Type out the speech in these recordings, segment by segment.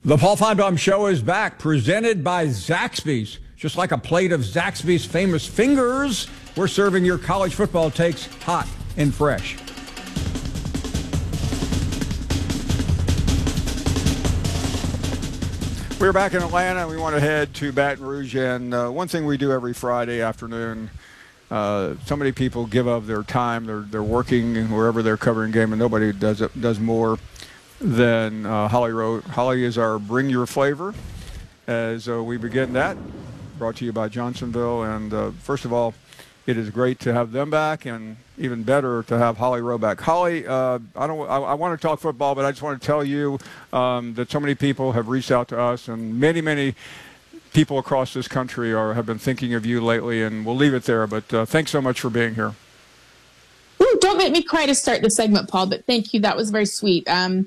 The Paul Finebaum Show is back, presented by Zaxby's. Just like a plate of Zaxby's famous fingers, we're serving your college football takes hot and fresh. We're back in Atlanta. We want to head to Baton Rouge. And one thing we do every Friday afternoon, so many people give up their time. They're working wherever they're covering game, and nobody does more than Holly Rowe. Holly is our Bring Your Flavor as we begin that. Brought to you by Johnsonville. And first of all, it is great to have them back, and even better to have Holly Rowe back. Holly, I want to talk football, but I just want to tell you that so many people have reached out to us, and many people across this country have been thinking of you lately, and we'll leave it there. But thanks so much for being here. Ooh, don't make me cry to start the segment, Paul, but thank you. That was very sweet.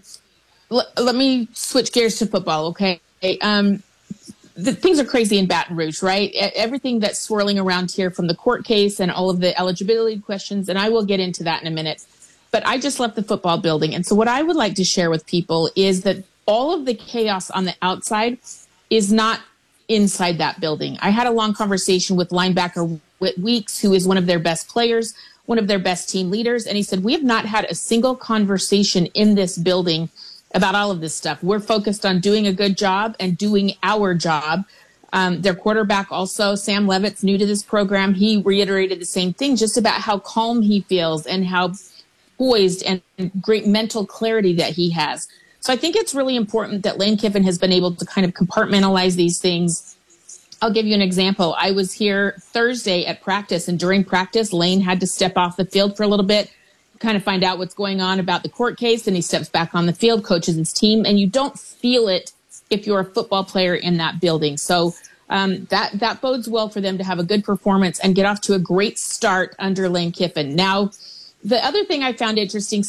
Let me switch gears to football, okay? Things are crazy in Baton Rouge, right? Everything that's swirling around here from the court case and all of the eligibility questions, and I will get into that in a minute. But I just left the football building. And so what I would like to share with people is that all of the chaos on the outside is not inside that building. I had a long conversation with linebacker Whit Weeks, who is one of their best players, one of their best team leaders. And he said, we have not had a single conversation in this building about all of this stuff. We're focused on doing a good job and doing our job. Their quarterback also, Sam Levitt's new to this program. He reiterated the same thing, just about how calm he feels and how poised and great mental clarity that he has. So I think it's really important that Lane Kiffin has been able to kind of compartmentalize these things. I'll give you an example. I was here Thursday at practice, and during practice, Lane had to step off the field for a little bit, kind of find out what's going on about the court case, and he steps back on the field, coaches his team, and you don't feel it if you're a football player in that building. So that bodes well for them to have a good performance and get off to a great start under Lane Kiffin. Now, the other thing I found interesting,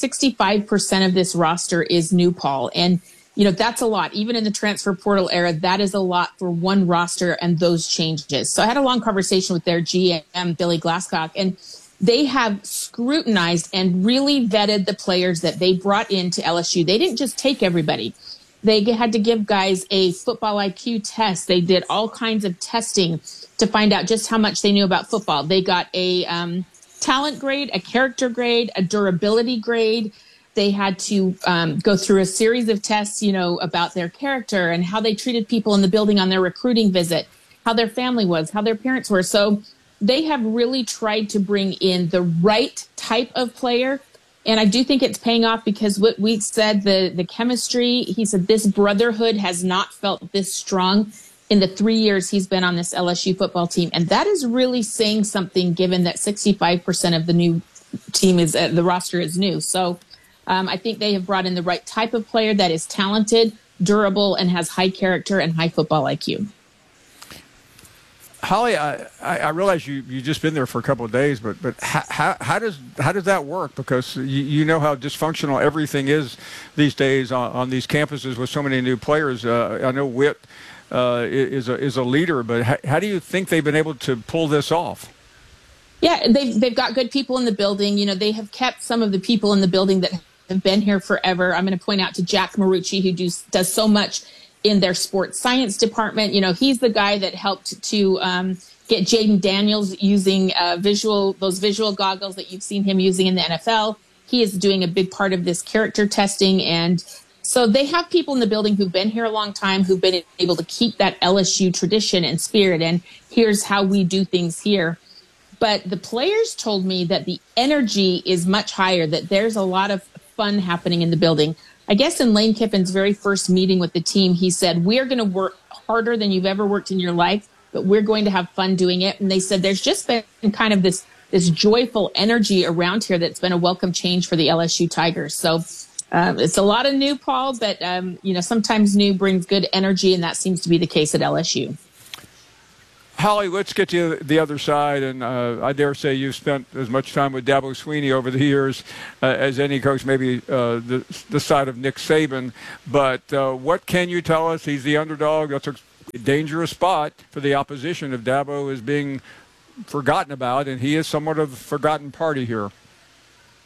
65% of this roster is new, Paul, and that's a lot. Even in the transfer portal era, that is a lot for one roster and those changes. So I had a long conversation with their GM, Billy Glasscock, and they have scrutinized and really vetted the players that they brought into LSU. They didn't just take everybody. They had to give guys a football IQ test. They did all kinds of testing to find out just how much they knew about football. They got a talent grade, a character grade, a durability grade. They had to go through a series of tests, about their character and how they treated people in the building on their recruiting visit, how their family was, how their parents were. So they have really tried to bring in the right type of player. And I do think it's paying off, because what we said, the chemistry, he said this brotherhood has not felt this strong in the 3 years he's been on this LSU football team. And that is really saying something, given that 65% of the new team the roster is new. So I think they have brought in the right type of player that is talented, durable, and has high character and high football IQ. Holly, I realize you've just been there for a couple of days, but how does that work? Because you know how dysfunctional everything is these days on these campuses with so many new players. I know Whit is a leader, but how do you think they've been able to pull this off? Yeah, they've got good people in the building. They have kept some of the people in the building that have been here forever. I'm going to point out to Jack Marucci, who does so much in their sports science department. He's the guy that helped to get Jaden Daniels using those visual goggles that you've seen him using in the NFL. He is doing a big part of this character testing. And so they have people in the building who've been here a long time, who've been able to keep that LSU tradition and spirit. And here's how we do things here. But the players told me that the energy is much higher, that there's a lot of fun happening in the building. I guess in Lane Kiffin's very first meeting with the team, he said, we're going to work harder than you've ever worked in your life, but we're going to have fun doing it. And they said there's just been kind of this joyful energy around here that's been a welcome change for the LSU Tigers. So it's a lot of new, Paul, but, sometimes new brings good energy, and that seems to be the case at LSU. Holly, let's get to the other side, and I dare say you've spent as much time with Dabo Swinney over the years as any coach, maybe the side of Nick Saban. But what can you tell us? He's the underdog. That's a dangerous spot for the opposition if Dabo is being forgotten about, and he is somewhat of a forgotten party here.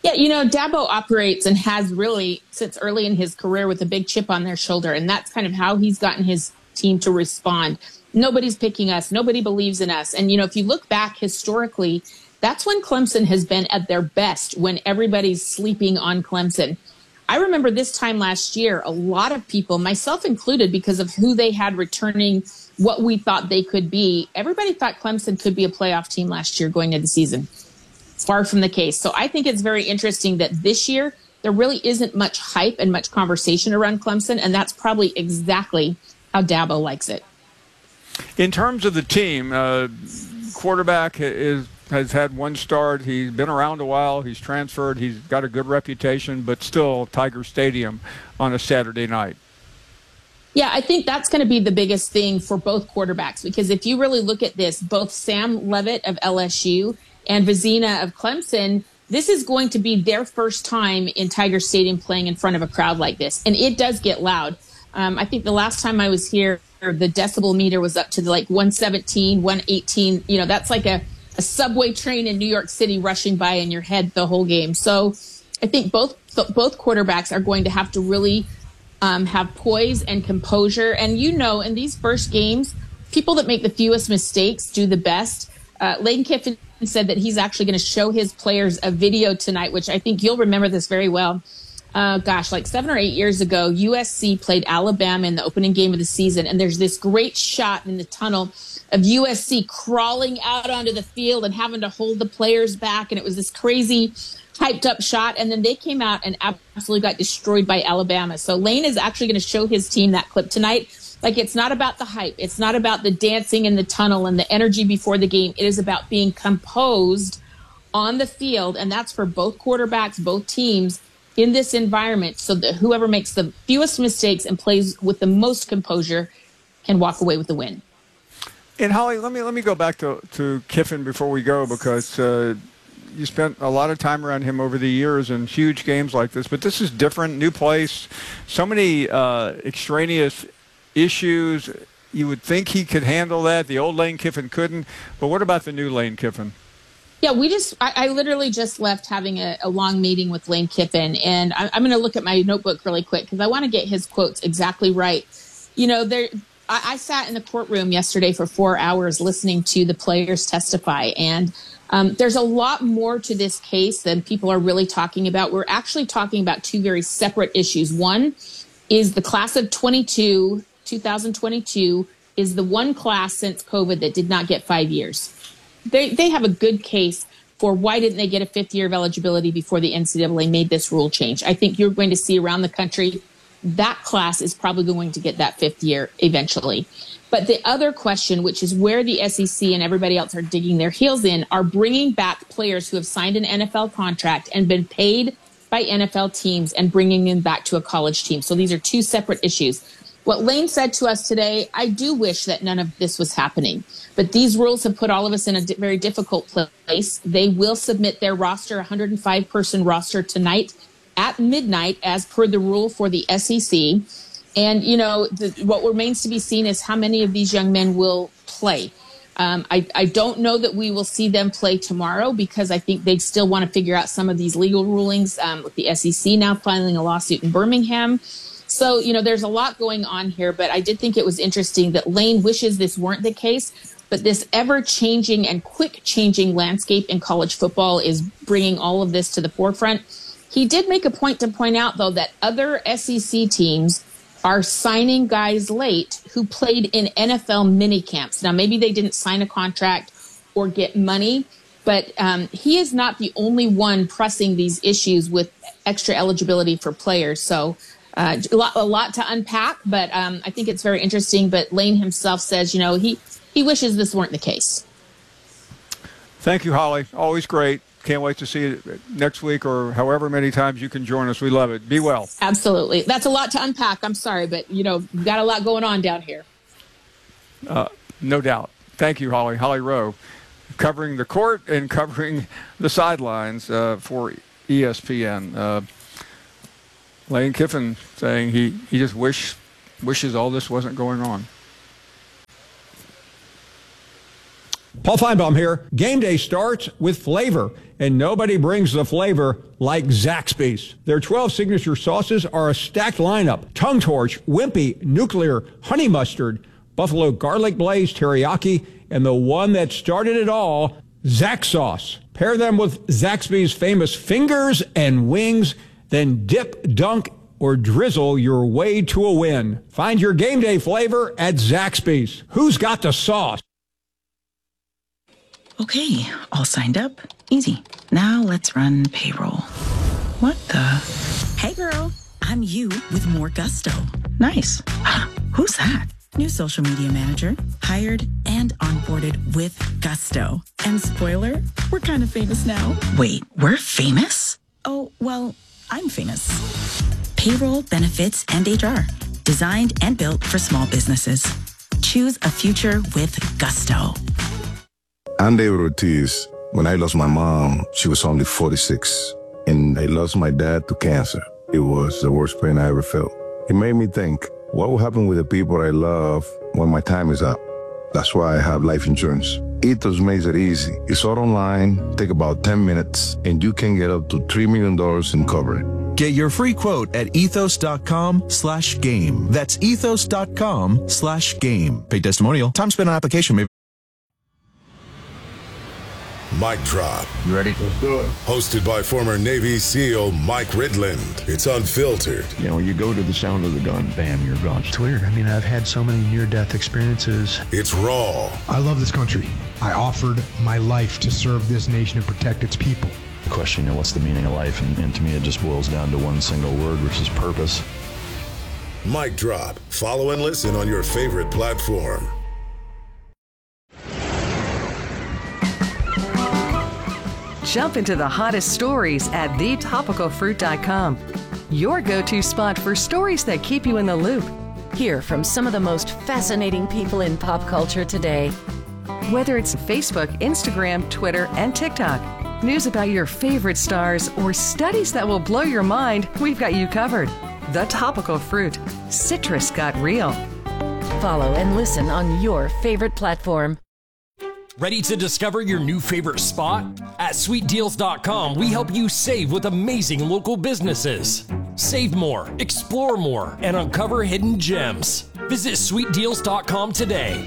Yeah, Dabo operates and has really since early in his career with a big chip on their shoulder. And that's kind of how he's gotten his team to respond. Nobody's picking us. Nobody believes in us. And, if you look back historically, that's when Clemson has been at their best, when everybody's sleeping on Clemson. I remember this time last year, a lot of people, myself included, because of who they had returning, what we thought they could be. Everybody thought Clemson could be a playoff team last year going into the season. Far from the case. So I think it's very interesting that this year there really isn't much hype and much conversation around Clemson, and that's probably exactly how Dabo likes it. In terms of the team, quarterback has had one start. He's been around a while. He's transferred. He's got a good reputation, but still Tiger Stadium on a Saturday night. Yeah, I think that's going to be the biggest thing for both quarterbacks, because if you really look at this, both Sam Leavitt of LSU and Vizina of Clemson, this is going to be their first time in Tiger Stadium playing in front of a crowd like this. And it does get loud. I think the last time I was here, the decibel meter was up to like 117, 118. That's like a subway train in New York City rushing by in your head the whole game. So I think both quarterbacks are going to have to really have poise and composure. And in these first games, people that make the fewest mistakes do the best. Lane Kiffin said that he's actually going to show his players a video tonight, which I think you'll remember this very well. Like 7 or 8 years ago, USC played Alabama in the opening game of the season. And there's this great shot in the tunnel of USC crawling out onto the field and having to hold the players back. And it was this crazy hyped up shot. And then they came out and absolutely got destroyed by Alabama. So Lane is actually going to show his team that clip tonight. Like, it's not about the hype. It's not about the dancing in the tunnel and the energy before the game. It is about being composed on the field. And that's for both quarterbacks, both teams in this environment, so that whoever makes the fewest mistakes and plays with the most composure can walk away with the win. And Holly, let me go back to Kiffin before we go, because you spent a lot of time around him over the years in huge games like this. But this is different, new place, so many extraneous issues. You would think he could handle that. The old Lane Kiffin couldn't. But what about the new Lane Kiffin? Yeah, I literally just left having a long meeting with Lane Kiffin, and I'm going to look at my notebook really quick because I want to get his quotes exactly right. I sat in the courtroom yesterday for 4 hours listening to the players testify, and there's a lot more to this case than people are really talking about. We're actually talking about two very separate issues. One is the class of 2022 is the one class since COVID that did not get 5 years. They have a good case for why didn't they get a fifth year of eligibility before the NCAA made this rule change. I think you're going to see around the country that class is probably going to get that fifth year eventually. But the other question, which is where the SEC and everybody else are digging their heels in, are bringing back players who have signed an NFL contract and been paid by NFL teams and bringing them back to a college team. So these are two separate issues. What Lane said to us today, I do wish that none of this was happening, but these rules have put all of us in a very difficult place. They will submit their roster, 105-person roster tonight at midnight, as per the rule for the SEC. And, what remains to be seen is how many of these young men will play. I don't know that we will see them play tomorrow because I think they still want to figure out some of these legal rulings with the SEC now filing a lawsuit in Birmingham. So, there's a lot going on here, but I did think it was interesting that Lane wishes this weren't the case, but this ever-changing and quick-changing landscape in college football is bringing all of this to the forefront. He did make a point to point out, though, that other SEC teams are signing guys late who played in NFL minicamps. Now, maybe they didn't sign a contract or get money, but he is not the only one pressing these issues with extra eligibility for players. So a lot to unpack, but I think it's very interesting. But Lane himself says, he wishes this weren't the case. Thank you, Holly. Always great. Can't wait to see you next week or however many times you can join us. We love it. Be well. Absolutely. That's a lot to unpack. I'm sorry, but, we've got a lot going on down here. No doubt. Thank you, Holly. Holly Rowe, covering the court and covering the sidelines for ESPN. Lane Kiffin saying he just wishes all this wasn't going on. Paul Feinbaum here. Game day starts with flavor, and nobody brings the flavor like Zaxby's. Their 12 signature sauces are a stacked lineup: Tongue Torch, Wimpy, Nuclear, Honey Mustard, Buffalo Garlic Blaze, Teriyaki, and the one that started it all, Zax Sauce. Pair them with Zaxby's famous fingers and wings, then dip, dunk, or drizzle your way to a win. Find your game day flavor at Zaxby's. Who's got the sauce? Okay, all signed up. Easy. Now let's run payroll. What the? Hey girl, I'm you with more gusto. Nice. Who's that? New social media manager, hired and onboarded with gusto. And spoiler, we're kind of famous now. Wait, we're famous? Oh, well, I'm famous. Payroll, benefits, and HR. Designed and built for small businesses. Choose a future with gusto. I'm David Ortiz. When I lost my mom, she was only 46. And I lost my dad to cancer. It was the worst pain I ever felt. It made me think, what will happen with the people I love when my time is up? That's why I have life insurance. Ethos makes it easy. It's all online, take about 10 minutes, and you can get up to $3 million in coverage. Get your free quote at ethos.com/game. That's ethos.com/game. Paid testimonial. Time spent on application may. Mic Drop. You ready? Let's do it. Hosted by former Navy SEAL Mike Ridland. It's unfiltered. You know, you go to the sound of the gun, bam, you're gone. It's weird. I mean, I've had so many near-death experiences. It's raw. I love this country. I offered my life to serve this nation and protect its people. The question, what's the meaning of life? And to me, it just boils down to one single word, which is purpose. Mic Drop. Follow and listen on your favorite platform. Jump into the hottest stories at thetopicalfruit.com. Your go-to spot for stories that keep you in the loop. Hear from some of the most fascinating people in pop culture today. Whether it's Facebook, Instagram, Twitter, and TikTok, news about your favorite stars, or studies that will blow your mind, we've got you covered. The Topical Fruit. Citrus got real. Follow and listen on your favorite platform. Ready to discover your new favorite spot? At sweetdeals.com, we help you save with amazing local businesses. Save more, explore more, and uncover hidden gems. Visit sweetdeals.com today.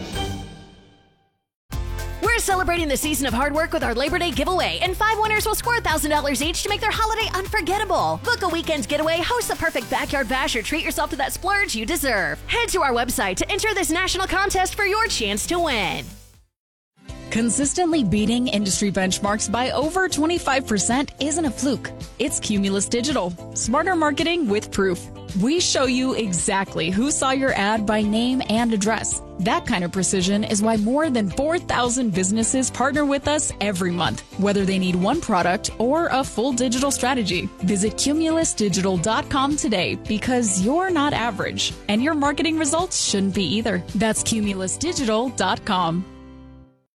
We're celebrating the season of hard work with our Labor Day giveaway, and 5 winners will score $1,000 each to make their holiday unforgettable. Book a weekend getaway, host the perfect backyard bash, or treat yourself to that splurge you deserve. Head to our website to enter this national contest for your chance to win. Consistently beating industry benchmarks by over 25% isn't a fluke. It's Cumulus Digital. Smarter marketing with proof. We show you exactly who saw your ad by name and address. That kind of precision is why more than 4,000 businesses partner with us every month, whether they need one product or a full digital strategy. Visit cumulusdigital.com today, because you're not average, and your marketing results shouldn't be either. That's cumulusdigital.com.